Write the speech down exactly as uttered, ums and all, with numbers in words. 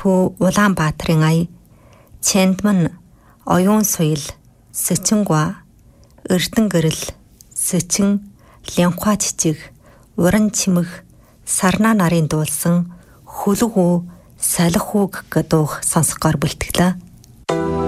Түү Улаанбаатарын ая, Чэндмэн, Оюун суйл, Сэчингва, Эрдэн гэрэл, Сэчин, Лянхуа жижиг, Уран чимэг, Сарнаа нарын дуулсан Хөлөг үү, Салих үг гэдэг дуух сонсохоор бэлтгэлээ.